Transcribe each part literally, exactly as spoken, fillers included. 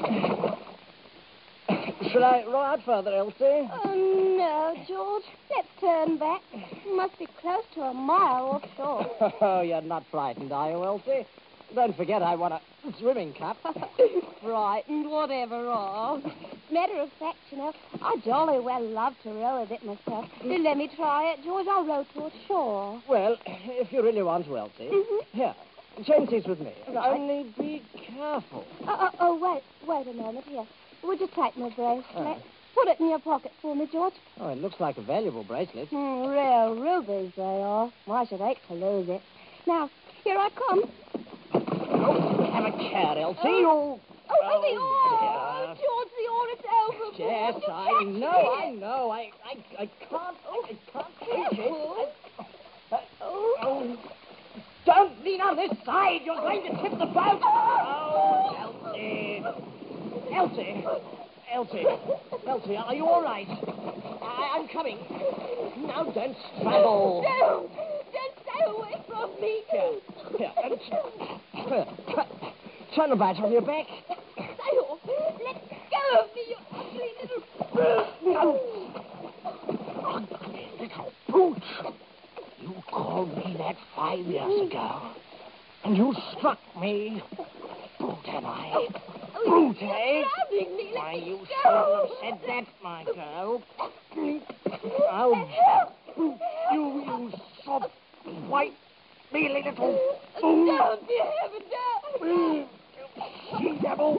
Should I row out further, Elsie? Oh, no, George. Let's turn back. We must be close to a mile offshore. Oh, you're not frightened, are you, Elsie? Don't forget I want a swimming cap. Frightened, whatever of. Matter of fact, you know, I jolly well love to row a bit myself. Do let me try it, George. I'll row towards shore. Well, if you really want to, Elsie. Mm-hmm. Here, change seats with me. Right. Only be careful. Oh, oh, oh, wait, wait a moment. Here. Would you take my bracelet? Oh. Put it in your pocket for me, George. Oh, it looks like a valuable bracelet. Mm, real rubies they are. I should hate to lose it. Now, here I come. Oh, have a care, Elsie. Oh, oh, oh the oh, oar! George, the oar, it's overboard. Yes, You I catch know, it. I know. I, I, I can't, I can't reach it. I, uh, oh, don't lean on this side. You're going to tip the boat. Oh, Elsie. Elsie. Elsie. Elsie, are you all right? I, I'm coming. Now, don't struggle. No, don't stay away from me. Here, here. Uh, here. Turn the badge on your back. Stay off. Let go of me, you ugly little... No. Ugly little brute. You called me that five years ago. And you struck me. Brute, am I? Brute, eh? Drowning me. Let Why, me you go. shouldn't have said that, my girl. Oh, brute, you, you soft, white, mealy little fool. Don't, dear heaven, don't. She devil.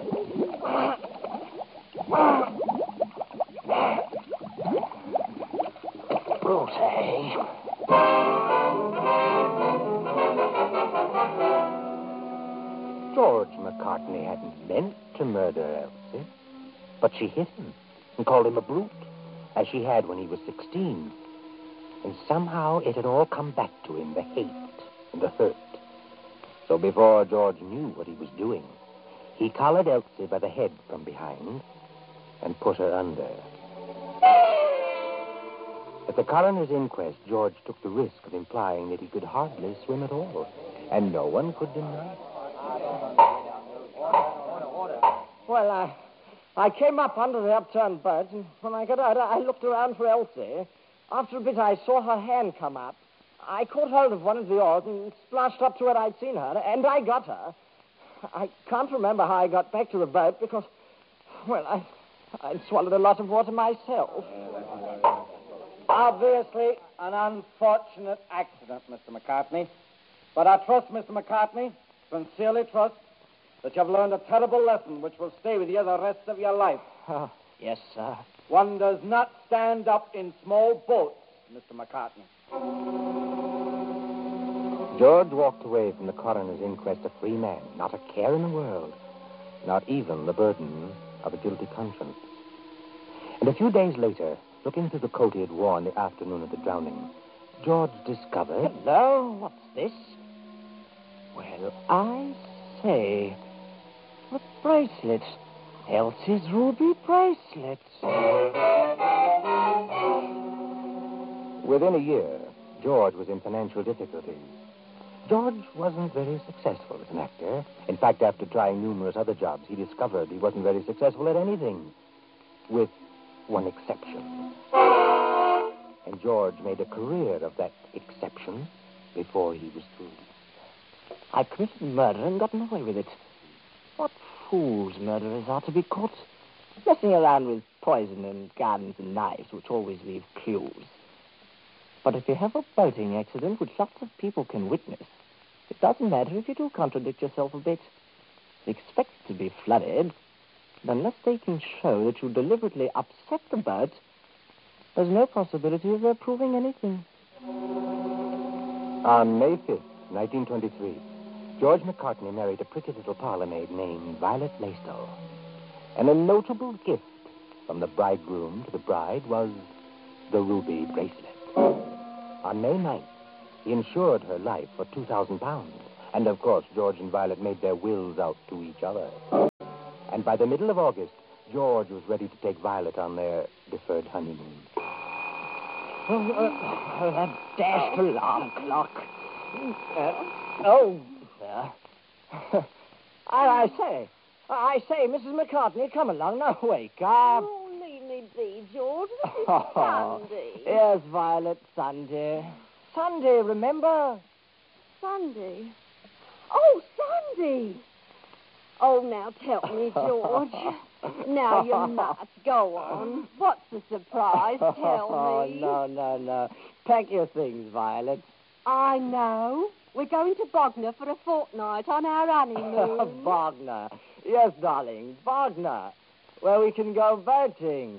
Brute, eh? George McCartney hadn't meant to murder Elsie, but she hit him and called him a brute, as she had when he was sixteen. And somehow it had all come back to him, the hate and the hurt. So before George knew what he was doing, he collared Elsie by the head from behind and put her under. At the coroner's inquest, George took the risk of implying that he could hardly swim at all, and no one could deny it. Well, I, I came up under the upturned boat, and when I got out, I looked around for Elsie. After a bit, I saw her hand come up. I caught hold of one of the oars and splashed up to where I'd seen her, and I got her. I can't remember how I got back to the boat because, well, I, I'd swallowed a lot of water myself. Obviously, an unfortunate accident, Mister McCartney. But I trust, Mister McCartney, sincerely trust, that you've learned a terrible lesson which will stay with you the rest of your life. Oh, yes, sir. One does not stand up in small boats, Mister McCartney. George walked away from the coroner's inquest a free man, not a care in the world, not even the burden of a guilty conscience. And a few days later, looking through the coat he had worn the afternoon of the drowning, George discovered... Hello, what's this? Well, I say, a bracelet. Elsie's ruby bracelet. Within a year, George was in financial difficulties. George wasn't very successful as an actor. In fact, after trying numerous other jobs, he discovered he wasn't very successful at anything, with one exception. And George made a career of that exception before he was through. I committed murder and gotten away with it. What fools murderers are to be caught messing around with poison and guns and knives, which always leave clues. But if you have a boating accident which lots of people can witness, it doesn't matter if you do contradict yourself a bit. They expect to be flooded, and unless they can show that you deliberately upset the boat, there's no possibility of their proving anything. On May fifth, nineteen twenty-three, George McCartney married a pretty little parlour maid named Violet Blaisdell. And a notable gift from the bridegroom to the bride was the ruby bracelet. On May ninth, he insured her life for two thousand pounds. And, of course, George and Violet made their wills out to each other. And by the middle of August, George was ready to take Violet on their deferred honeymoon. Oh, uh, oh that dashed alarm clock. Uh, oh, uh, I, I say, I say, Missus McCartney, come along. Now, wake up. Oh, leave me be, George. This is Oh, Sunday. yes, Violet, Sunday. Sunday, remember? Sunday. Oh, Sunday. Oh, now tell me, George. Now you must. Go on. What's the surprise? Tell Oh, me. no, no, no. Pack your things, Violet. I know. We're going to Bognor for a fortnight on our honeymoon. Wagner. Yes, darling, Wagner. Where we can go boating.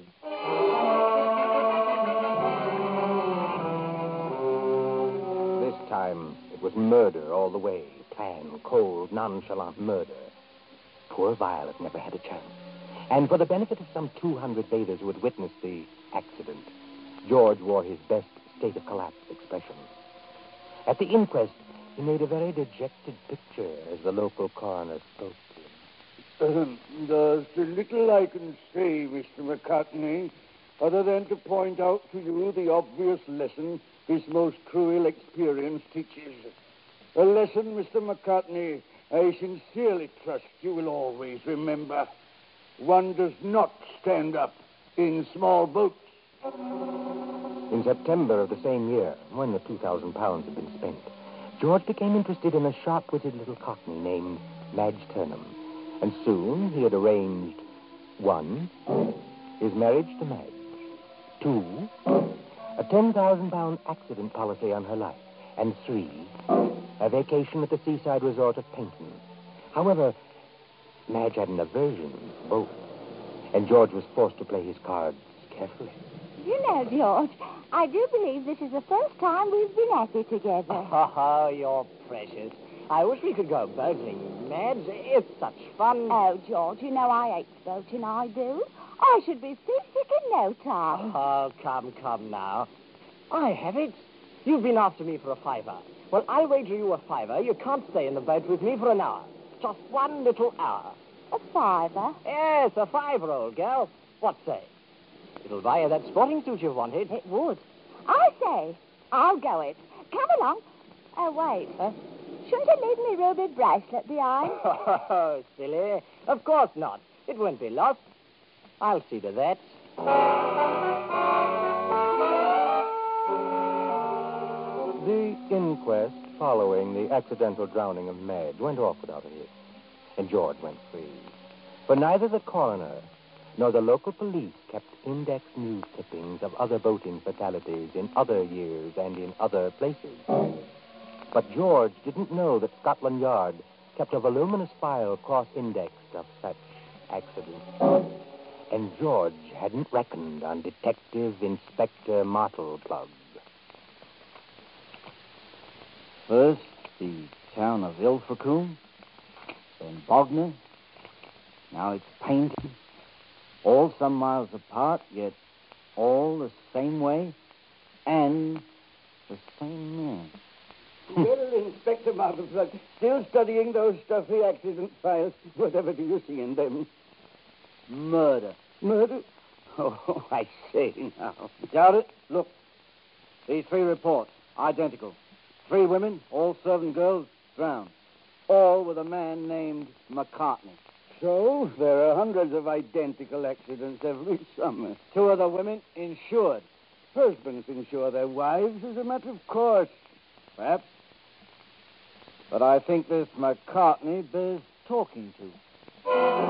This time, it was murder all the way. Planned, cold, nonchalant murder. Poor Violet never had a chance. And for the benefit of some two hundred bathers who had witnessed the accident, George wore his best state of collapse expression. At the inquest, he made a very dejected picture as the local coroner spoke to him. Um, there's little I can say, Mister McCartney, other than to point out to you the obvious lesson this most cruel experience teaches. A lesson, Mister McCartney, I sincerely trust you will always remember. One does not stand up in small boats. In September of the same year, when the two thousand pounds had been spent, George became interested in a sharp-witted little cockney named Madge Turnham. And soon he had arranged, one, his marriage to Madge, two, a ten thousand pound accident policy on her life, and three, a vacation at the seaside resort of Paynton. However, Madge had an aversion to both, and George was forced to play his cards carefully. You know, George, I do believe this is the first time we've been at it together. Oh, you're precious. I wish we could go boating, Madge. It's such fun. Oh, George, you know I hate boating, I do. I should be seasick in no time. Oh, come, come now. I have it. You've been after me for a fiver. Well, I'll wager you a fiver you can't stay in the boat with me for an hour. Just one little hour. A fiver? Yes, a fiver, old girl. What say? It'll buy you that sporting suit you wanted. It would. I say, I'll go it. Come along. Oh, wait. Huh? Shouldn't I leave my ruby bracelet behind? Oh, silly. Of course not. It won't be lost. I'll see to that. The inquest following the accidental drowning of Madge went off without a hitch, and George went free. For neither the coroner nor the local police kept index news clippings of other boating fatalities in other years and in other places. But George didn't know that Scotland Yard kept a voluminous file cross-indexed of such accidents. And George hadn't reckoned on Detective Inspector Martleplug. First, the town of Ilfracombe, then Bognor. Now it's Paynton. All some miles apart, yet all the same way and the same man. Well, Inspector Martleplug, still studying those stuffy accident files. Whatever do you see in them? Murder. Murder? Oh, I say now. Doubt it? Look. These three reports, identical. Three women, all servant girls, drowned. All with a man named McCartney. So, there are hundreds of identical accidents every summer. Two of the women insured. Husbands insure their wives as a matter of course. Perhaps. But I think this McCartney bears talking to.